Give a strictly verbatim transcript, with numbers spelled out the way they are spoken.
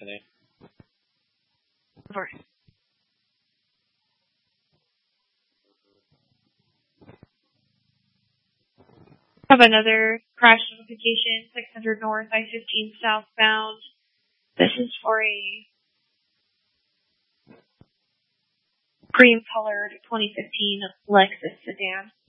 today. Of course. Have another crash notification, six hundred north, I fifteen southbound. This is for a cream-colored twenty fifteen Lexus sedan.